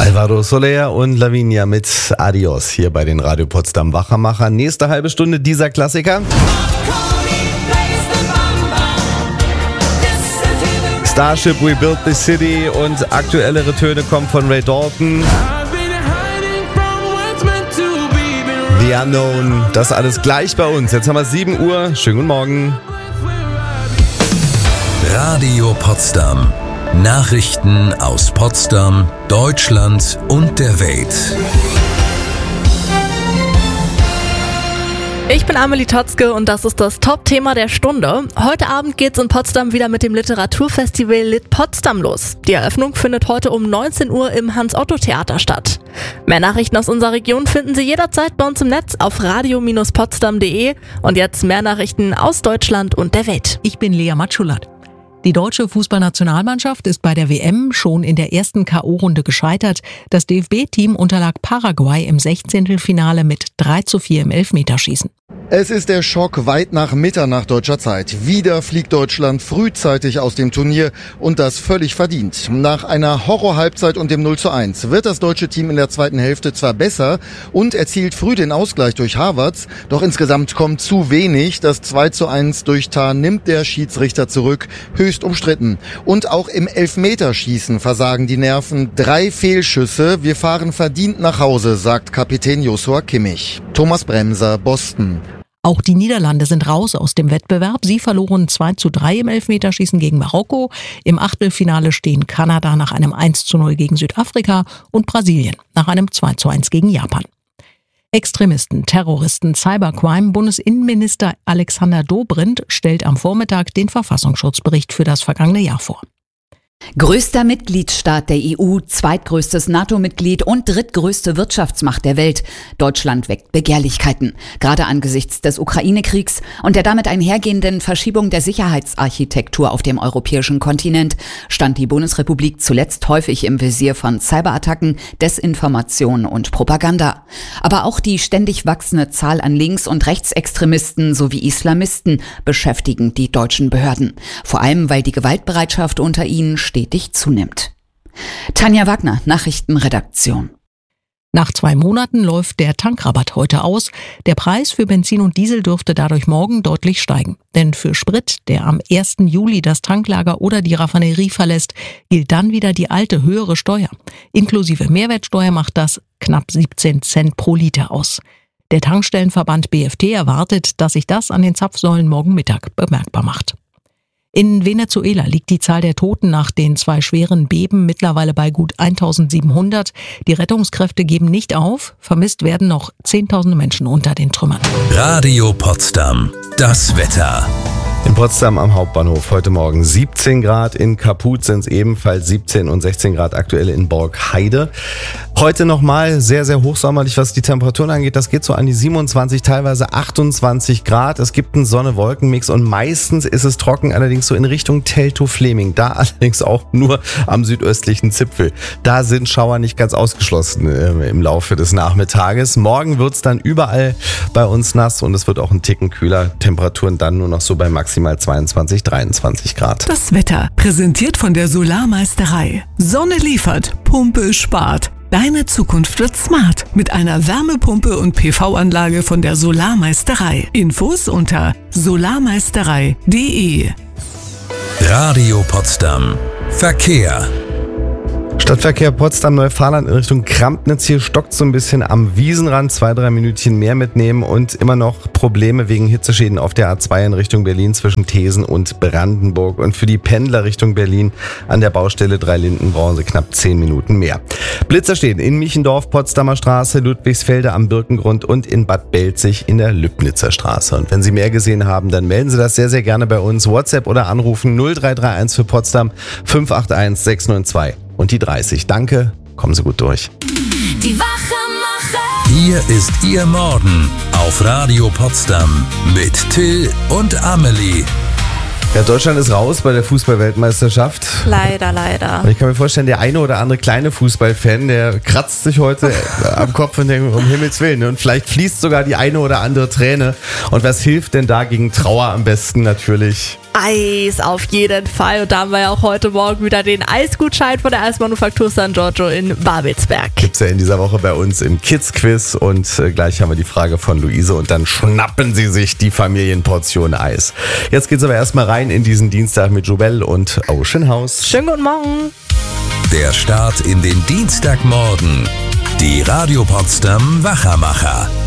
Alvaro Soler und Lavinia mit Adios hier bei den Radio Potsdam Wachermachern. Nächste halbe Stunde dieser Klassiker. Starship, We Built the City und aktuellere Töne kommen von Ray Dalton. The Unknown, das alles gleich bei uns. Jetzt haben wir 7 Uhr. Schönen guten Morgen. Radio Potsdam. Nachrichten aus Potsdam, Deutschland und der Welt. Ich bin Amelie Totzke und das ist das Top-Thema der Stunde. Heute Abend geht's in Potsdam wieder mit dem Literaturfestival Lit Potsdam los. Die Eröffnung findet heute um 19 Uhr im Hans-Otto-Theater statt. Mehr Nachrichten aus unserer Region finden Sie jederzeit bei uns im Netz auf radio-potsdam.de. Und jetzt mehr Nachrichten aus Deutschland und der Welt. Ich bin Lea Matschulat. Die deutsche Fußballnationalmannschaft ist bei der WM schon in der ersten K.O.-Runde gescheitert. Das DFB-Team unterlag Paraguay im 16. Finale mit 3:4 im Elfmeterschießen. Es ist der Schock weit nach Mitternacht deutscher Zeit. Wieder fliegt Deutschland frühzeitig aus dem Turnier und das völlig verdient. Nach einer Horror-Halbzeit und dem 0:1 wird das deutsche Team in der zweiten Hälfte zwar besser und erzielt früh den Ausgleich durch Havertz, doch insgesamt kommt zu wenig. Das 2:1 durch Tah nimmt der Schiedsrichter zurück, höchst umstritten. Und auch im Elfmeterschießen versagen die Nerven. 3 Fehlschüsse, wir fahren verdient nach Hause, sagt Kapitän Joshua Kimmich. Thomas Bremser, Boston. Auch die Niederlande sind raus aus dem Wettbewerb. Sie verloren 2:3 im Elfmeterschießen gegen Marokko. Im Achtelfinale stehen Kanada nach einem 1:0 gegen Südafrika und Brasilien nach einem 2:1 gegen Japan. Extremisten, Terroristen, Cybercrime. Bundesinnenminister Alexander Dobrindt stellt am Vormittag den Verfassungsschutzbericht für das vergangene Jahr vor. Größter Mitgliedsstaat der EU, zweitgrößtes NATO-Mitglied und drittgrößte Wirtschaftsmacht der Welt. Deutschland weckt Begehrlichkeiten. Gerade angesichts des Ukraine-Kriegs und der damit einhergehenden Verschiebung der Sicherheitsarchitektur auf dem europäischen Kontinent stand die Bundesrepublik zuletzt häufig im Visier von Cyberattacken, Desinformation und Propaganda. Aber auch die ständig wachsende Zahl an Links- und Rechtsextremisten sowie Islamisten beschäftigen die deutschen Behörden. Vor allem, weil die Gewaltbereitschaft unter ihnen stetig zunimmt. Tanja Wagner, Nachrichtenredaktion. Nach 2 Monaten läuft der Tankrabatt heute aus. Der Preis für Benzin und Diesel dürfte dadurch morgen deutlich steigen. Denn für Sprit, der am 1. Juli das Tanklager oder die Raffinerie verlässt, gilt dann wieder die alte höhere Steuer. Inklusive Mehrwertsteuer macht das knapp 17 Cent pro Liter aus. Der Tankstellenverband BFT erwartet, dass sich das an den Zapfsäulen morgen Mittag bemerkbar macht. In Venezuela liegt die Zahl der Toten nach den 2 schweren Beben mittlerweile bei gut 1700. Die Rettungskräfte geben nicht auf. Vermisst werden noch Zehntausende Menschen unter den Trümmern. Radio Potsdam. Das Wetter. In Potsdam am Hauptbahnhof heute Morgen 17 Grad, in Kaput sind es ebenfalls 17 und 16 Grad aktuell in Borgheide. Heute nochmal sehr, sehr hochsommerlich, was die Temperaturen angeht. Das geht so an die 27, teilweise 28 Grad. Es gibt einen Sonne-Wolken-Mix und meistens ist es trocken, allerdings so in Richtung Teltow-Fleming. Da allerdings auch nur am südöstlichen Zipfel. Da sind Schauer nicht ganz ausgeschlossen im Laufe des Nachmittages. Morgen wird es dann überall bei uns nass und es wird auch ein Ticken kühler. Temperaturen dann nur noch so bei maximal 22, 23 Grad. Das Wetter präsentiert von der Solarmeisterei. Sonne liefert, Pumpe spart. Deine Zukunft wird smart mit einer Wärmepumpe und PV-Anlage von der Solarmeisterei. Infos unter solarmeisterei.de. Radio Potsdam. Verkehr. Stadtverkehr Potsdam-Neufahrland in Richtung Krampnitz. Hier stockt so ein bisschen am Wiesenrand. 2-3 Minütchen mehr mitnehmen und immer noch Probleme wegen Hitzeschäden auf der A2 in Richtung Berlin zwischen Thesen und Brandenburg. Und für die Pendler Richtung Berlin an der Baustelle 3 Linden brauchen sie knapp 10 Minuten mehr. Blitzer stehen in Michendorf, Potsdamer Straße, Ludwigsfelde am Birkengrund und in Bad Belzig in der Lübnitzer Straße. Und wenn Sie mehr gesehen haben, dann melden Sie das sehr, sehr gerne bei uns. WhatsApp oder anrufen 0331 für Potsdam 581 692. Und die 30. Danke, kommen Sie gut durch. Die Wachermacher. Hier ist Ihr Morgen auf Radio Potsdam mit Till und Amelie. Ja, Deutschland ist raus bei der Fußball-Weltmeisterschaft. Leider, leider. Und ich kann mir vorstellen, der eine oder andere kleine Fußballfan, der kratzt sich heute am Kopf und denkt, um Himmels Willen. Und vielleicht fließt sogar die eine oder andere Träne. Und was hilft denn da gegen Trauer am besten? Natürlich Eis auf jeden Fall. Und da haben wir ja auch heute Morgen wieder den Eisgutschein von der Eismanufaktur San Giorgio in Babelsberg. Gibt's ja in dieser Woche bei uns im Kids-Quiz und gleich haben wir die Frage von Luise und dann schnappen sie sich die Familienportion Eis. Jetzt geht's aber erstmal rein in diesen Dienstag mit Jobel und Ocean House. Schönen guten Morgen. Der Start in den Dienstagmorgen. Die Radio Potsdam Wachermacher.